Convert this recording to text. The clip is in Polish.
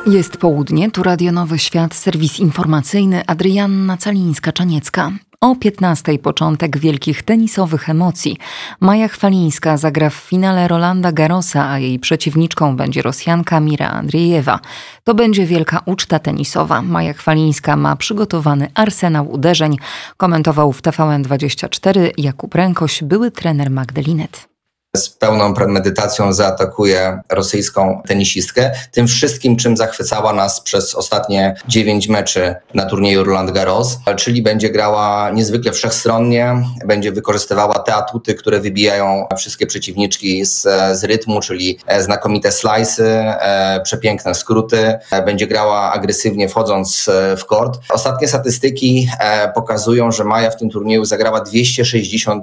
Jest południe, tu Radio Nowy Świat, serwis informacyjny, Adrianna Calińska-Czaniecka. O 15:00 początek wielkich tenisowych emocji. Maja Chwalińska zagra w finale Rolanda Garrosa, a jej przeciwniczką będzie Rosjanka Mira Andriejewa. To będzie wielka uczta tenisowa. Maja Chwalińska ma przygotowany arsenał uderzeń, komentował w TVN24 Jakub Rękoś, były trener Magdy Linnet. Z pełną premedytacją zaatakuje rosyjską tenisistkę. Tym wszystkim, czym zachwycała nas przez ostatnie 9 meczy na turnieju Roland Garros, czyli będzie grała niezwykle wszechstronnie, będzie wykorzystywała te atuty, które wybijają wszystkie przeciwniczki z rytmu, czyli znakomite slice'y, przepiękne skróty, będzie grała agresywnie wchodząc w kort. Ostatnie statystyki pokazują, że Maja w tym turnieju zagrała 260